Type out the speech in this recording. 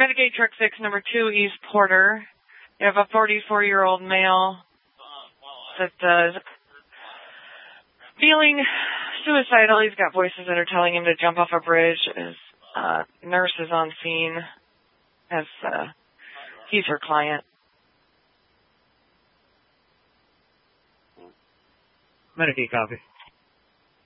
Medicaid Truck 6, number 2, East Porter. You have a 44-year-old male that is feeling suicidal. He's got voices that are telling him to jump off a bridge. His nurse is on scene as he's her client. Medicaid copy.